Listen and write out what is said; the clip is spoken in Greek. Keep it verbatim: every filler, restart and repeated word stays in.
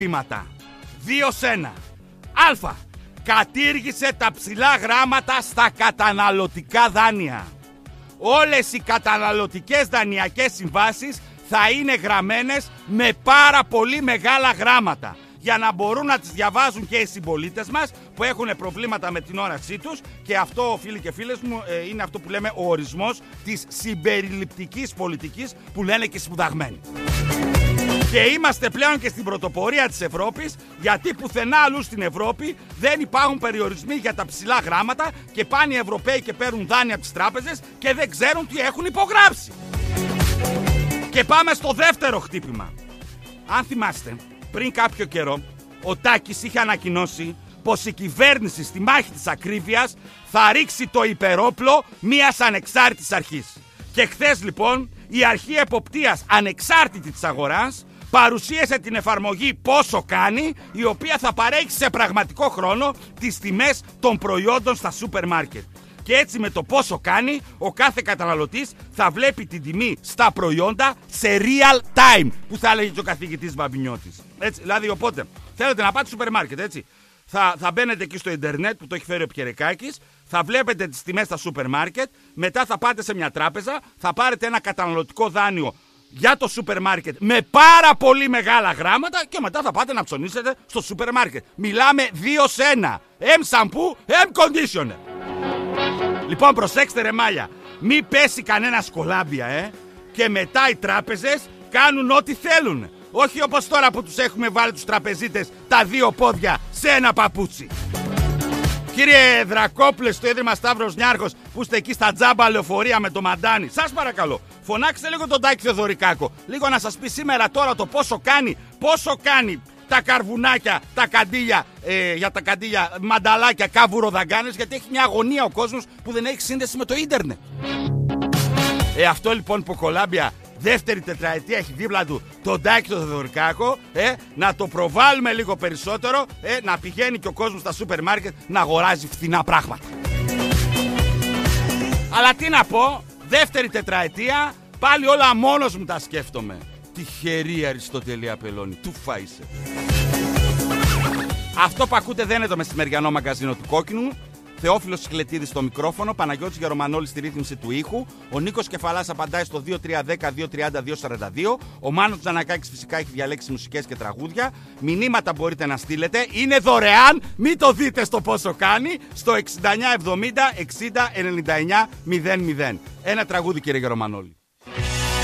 δύο σε ένα. Α. Κατήργησε τα ψηλά γράμματα στα καταναλωτικά δάνεια. Όλες οι καταναλωτικές δανειακές συμβάσεις θα είναι γραμμένες με πάρα πολύ μεγάλα γράμματα, για να μπορούν να τις διαβάζουν και οι συμπολίτες μας που έχουν προβλήματα με την όρασή τους. Και αυτό, φίλοι και φίλες μου, είναι αυτό που λέμε ο ορισμός της συμπεριληπτικής πολιτικής που λένε και οι σπουδαγμένοι. Και είμαστε πλέον και στην πρωτοπορία της Ευρώπης, γιατί πουθενά αλλού στην Ευρώπη δεν υπάρχουν περιορισμοί για τα ψηλά γράμματα και πάνε οι Ευρωπαίοι και παίρνουν δάνεια από τις τράπεζες και δεν ξέρουν τι έχουν υπογράψει. Και πάμε στο δεύτερο χτύπημα. Αν θυμάστε, πριν κάποιο καιρό, ο Τάκης είχε ανακοινώσει πως η κυβέρνηση στη μάχη της ακρίβειας θα ρίξει το υπερόπλο μιας ανεξάρτητης αρχής. Και χθες λοιπόν η αρχή εποπτείας ανεξάρτητη της αγοράς παρουσίασε την εφαρμογή Πόσο Κάνει, η οποία θα παρέχει σε πραγματικό χρόνο τις τιμές των προϊόντων στα σούπερ μάρκετ. Και έτσι με το Πόσο Κάνει, ο κάθε καταναλωτής θα βλέπει την τιμή στα προϊόντα σε real time, που θα έλεγε και ο καθηγητής Μπαμπινιώτης. Έτσι, δηλαδή, οπότε, θέλετε να πάτε στο σούπερ μάρκετ, έτσι. Θα, θα μπαίνετε εκεί στο ίντερνετ που το έχει φέρει ο Πιερεκάκης, θα βλέπετε τις τιμές στα σούπερ μάρκετ, μετά θα πάτε σε μια τράπεζα, θα πάρετε ένα καταναλωτικό δάνειο για το σούπερ μάρκετ με πάρα πολύ μεγάλα γράμματα και μετά θα πάτε να ψωνίσετε στο σούπερ μάρκετ. Μιλάμε δύο σε ένα. Εμ σαμπού, εμ conditioner. Λοιπόν, προσέξτε ρε μάλια, μη πέσει κανένα σκολάμπια, ε, και μετά οι τράπεζες κάνουν ό,τι θέλουν. Όχι όπως τώρα που τους έχουμε βάλει τους τραπεζίτες τα δύο πόδια σε ένα παπούτσι. Κύριε Δρακόπουλε, στο Ίδρυμα Σταύρος Νιάρχος, που είστε εκεί στα τζάμπα λεωφορεία με το μαντάνι, σας παρακαλώ, φωνάξτε λίγο τον Τάκη Θεοδωρικάκο, λίγο να σας πει σήμερα τώρα το πόσο κάνει, πόσο κάνει τα καρβουνάκια, τα καντήλια, ε, για τα καντήλια, μανταλάκια, καβουροδαγκάνες, γιατί έχει μια αγωνία ο κόσμος που δεν έχει σύνδεση με το ίντερνετ. Ε, αυτό λοιπόν που κολάμπια δεύτερη τετραετία έχει δίπλα του τον Τάκη τον Θεοδωρικάκο, ε, να το προβάλλουμε λίγο περισσότερο, ε, να πηγαίνει και ο κόσμος στα σούπερ μάρκετ να αγοράζει φθηνά πράγματα. Αλλά τι να πω, δεύτερη τετραετία, πάλι όλα μόνος μου τα σκέφτομαι. Τυχερή Αριστοτελή Απελώνη, του φάισε. Αυτό που ακούτε δεν είναι το μεσημεριανό μαγκαζίνο του Κόκκινου. Θεόφιλος Σκλετίδης στο μικρόφωνο, Παναγιώτης Γερομανόλης στη ρύθμιση του ήχου, ο Νίκος Κεφαλάς απαντάει στο δύο τρία ένα μηδέν δύο τρία μηδέν δύο σαράντα δύο, ο Μάνος Τζανακάκης φυσικά έχει διαλέξει μουσικές και τραγούδια. Μηνύματα μπορείτε να στείλετε, είναι δωρεάν, μην το δείτε στο Πόσο Κάνει, στο εξήντα εννιά εβδομήντα εξήντα ενενήντα εννιά μηδέν μηδέν. Ένα τραγούδι, κύριε Γερομανόλη.